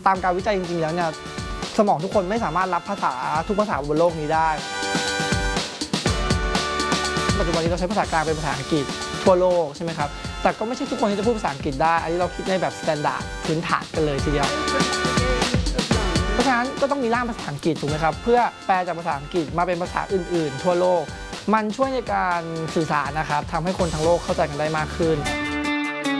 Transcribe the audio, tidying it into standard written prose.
ตามการวิจัยจริงๆแล้วเนี่ยสมองทุกคนไม่สามารถรับภาษาทุกภาษาบนโลกนี้ได้ปัจจุบันนี้เราใช้ภาษากลางเป็นภาษาอังกฤษทั่วโลกใช่ไหมครับแต่ก็ไม่ใช่ทุกคนที่จะพูดภาษาอังกฤษได้อันนี้เราคิดในแบบสแตนดาร์ดพื้นฐานกันเลยทีเดียวเพราะฉะนั้นก็ต้องมีร่ามภาษาอังกฤษถูกไหมครับเพื่อแปลจากภาษาอังกฤษมาเป็นภาษาอื่นๆทั่วโลกมันช่วยในการสื่อสารนะครับทำให้คนทั้งโลกเข้าใจกันได้มากขึ้น